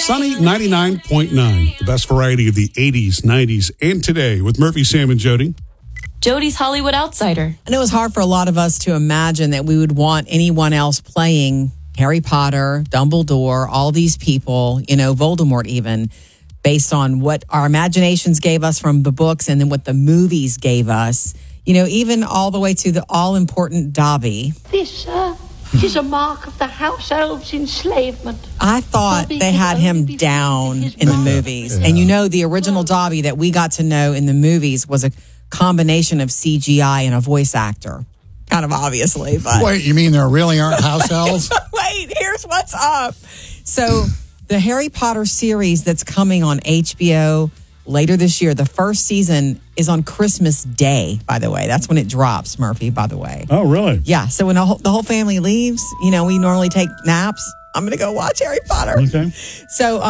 Sunny 99.9, the best variety of the 80s, 90s, and today with Murphy, Sam, and Jody. Jody's Hollywood Outsider. And it was hard for a lot of us to imagine that we would want anyone else playing Harry Potter, Dumbledore, all these people, Voldemort even, based on what our imaginations gave us from the books and then what the movies gave us, even all the way to the all-important Dobby. This, is a mark of the house elves' enslavement. I thought they had him down in the movies. Yeah. And the original Dobby that we got to know in the movies was a combination of CGI and a voice actor. Kind of obviously, but... Wait, you mean there really aren't house elves? Wait, here's what's up. So, the Harry Potter series that's coming on HBO later this year, the first season is on Christmas Day, by the way. That's when it drops, Murphy, by the way. Oh, really? Yeah, so when the whole family leaves, we normally take naps. I'm going to go watch Harry Potter. Okay. So,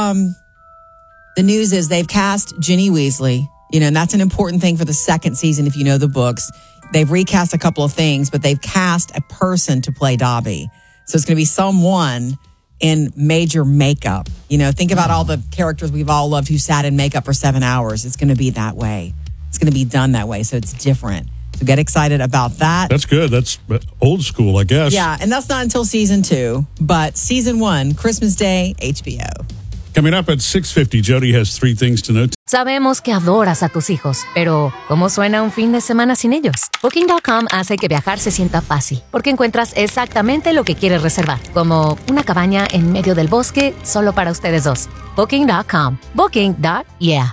the news is they've cast Ginny Weasley, and that's an important thing for the second season if you know the books. They've recast a couple of things, but they've cast a person to play Dobby. So it's going to be someone in major makeup. Think about all the characters we've all loved who sat in makeup for 7 hours. It's going to be that way. It's going to be done that way. So it's different. So get excited about that. That's good. That's old school, I guess. Yeah, and that's not until season 2. But season 1, Christmas Day, HBO. Coming up at 6:50, Jody has 3 things to note. Sabemos que adoras a tus hijos, pero ¿cómo suena un fin de semana sin ellos? Booking.com hace que viajar se sienta fácil, porque encuentras exactamente lo que quieres reservar, como una cabaña en medio del bosque solo para ustedes dos. Booking.com. Booking.yeah.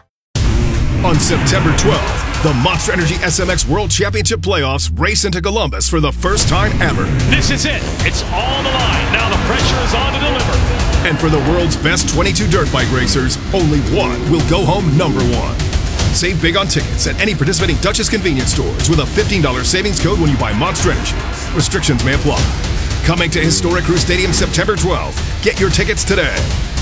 On September 12th, the Monster Energy SMX World Championship Playoffs race into Columbus for the first time ever. This is it. It's all the line. Now the pressure is on to deliver. And for the world's best 22 dirt bike racers, only one will go home number one. Save big on tickets at any participating Duchess convenience stores with a $15 savings code when you buy Monster Energy. Restrictions may apply. Coming to Historic Crew Stadium September 12th. Get your tickets today.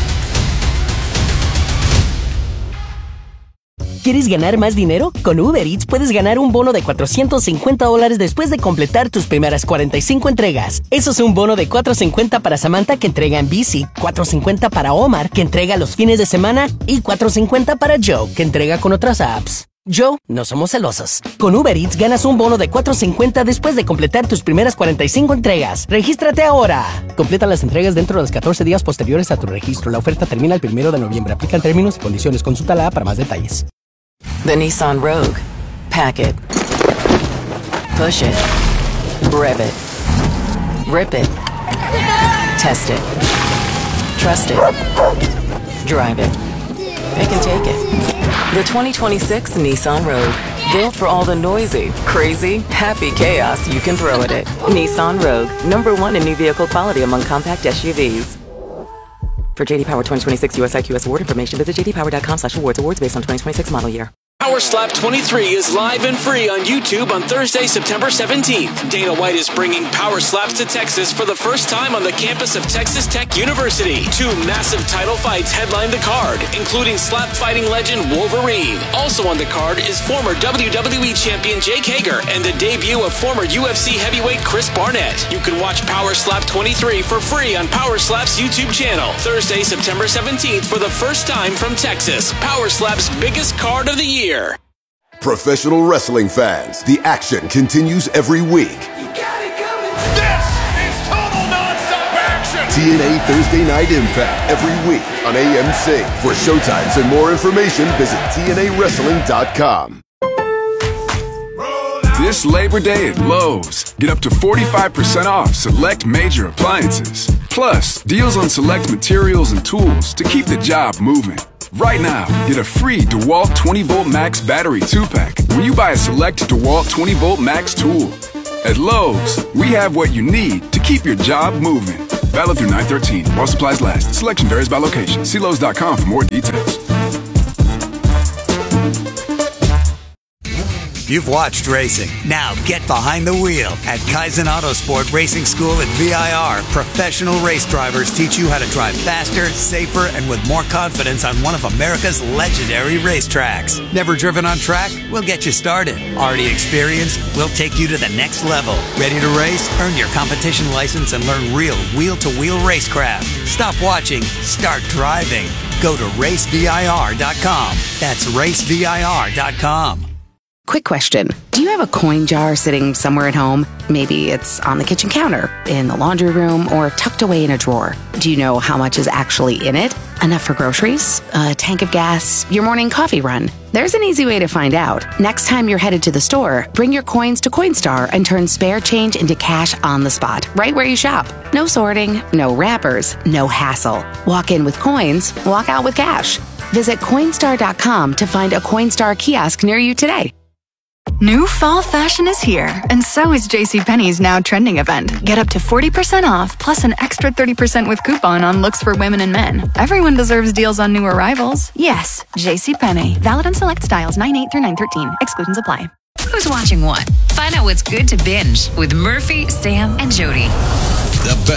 ¿Quieres ganar más dinero? Con Uber Eats puedes ganar un bono de $450 después de completar tus primeras 45 entregas. Eso es un bono de $450 para Samantha, que entrega en bici, $450 para Omar, que entrega los fines de semana, y $450 para Joe, que entrega con otras apps. Joe, no somos celosos. Con Uber Eats ganas un bono de $450 después de completar tus primeras 45 entregas. ¡Regístrate ahora! Completa las entregas dentro de los 14 días posteriores a tu registro. La oferta termina el 1 de noviembre. Aplican términos y condiciones. Consulta la app para más detalles. The Nissan Rogue. Pack it. Push it. Rev it. Rip it. Test it. Trust it. Drive it. Pick and take it. The 2026 Nissan Rogue. Built for all the noisy, crazy, happy chaos you can throw at it. Nissan Rogue. #1 in new vehicle quality among compact SUVs. For JD Power 2026 US IQS award information, visit jdpower.com/awards. Awards based on 2026 model year. Power Slap 23 is live and free on YouTube on Thursday, September 17th. Dana White is bringing Power Slaps to Texas for the first time on the campus of Texas Tech University. 2 massive title fights headline the card, including slap fighting legend Wolverine. Also on the card is former WWE champion Jake Hager and the debut of former UFC heavyweight Chris Barnett. You can watch Power Slap 23 for free on Power Slap's YouTube channel. Thursday, September 17th for the first time from Texas. Power Slap's biggest card of the year. Professional wrestling fans, the action continues every week. This is total non-stop action! TNA Thursday Night Impact every week on AMC. For showtimes and more information, visit TNAWrestling.com. This Labor Day at Lowe's, get up to 45% off select major appliances. Plus, deals on select materials and tools to keep the job moving. Right now, get a free DeWalt 20-Volt Max Battery 2-pack when you buy a select DeWalt 20-Volt Max tool. At Lowe's, we have what you need to keep your job moving. Valid through 9/13 while supplies last. Selection varies by location. See Lowe's.com for more details. You've watched racing. Now get behind the wheel. At Kaizen Autosport Racing School at VIR, professional race drivers teach you how to drive faster, safer, and with more confidence on one of America's legendary racetracks. Never driven on track? We'll get you started. Already experienced? We'll take you to the next level. Ready to race? Earn your competition license and learn real wheel-to-wheel racecraft. Stop watching. Start driving. Go to racevir.com. That's racevir.com. Quick question. Do you have a coin jar sitting somewhere at home? Maybe it's on the kitchen counter, in the laundry room, or tucked away in a drawer. Do you know how much is actually in it? Enough for groceries? A tank of gas? Your morning coffee run? There's an easy way to find out. Next time you're headed to the store, bring your coins to Coinstar and turn spare change into cash on the spot, right where you shop. No sorting, no wrappers, no hassle. Walk in with coins, walk out with cash. Visit Coinstar.com to find a Coinstar kiosk near you today. New fall fashion is here, and so is JCPenney's now trending event. Get up to 40% off, plus an extra 30% with coupon on looks for women and men. Everyone deserves deals on new arrivals. Yes, JCPenney. Valid on select styles 9/8 through 9/13. Exclusions apply. Who's watching what? Find out what's good to binge with Murphy, Sam, and Jody. The best